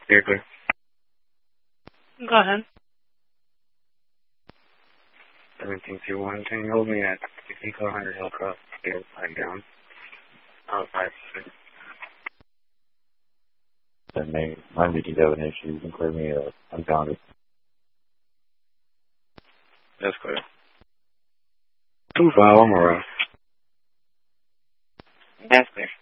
You're clear. Go ahead. 1721, can you hold me at 6400 Hillcroft, field, pipe down? 5-6. Then my VTW issue, you can clear me unfounded. That's clear. 2-5, I'm around. That's clear.